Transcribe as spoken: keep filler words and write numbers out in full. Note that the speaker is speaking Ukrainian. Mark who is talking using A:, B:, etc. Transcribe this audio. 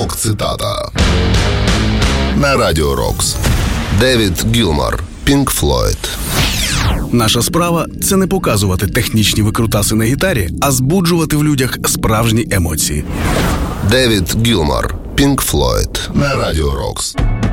A: Рок-цитата на Радіо Рокс. Девід Гілмор, Pink Floyd.
B: Наша справа – це не показувати технічні викрутаси на гітарі, а збуджувати в людях справжні емоції.
A: Девід Гілмор, Pink Floyd на Радіо Рокс.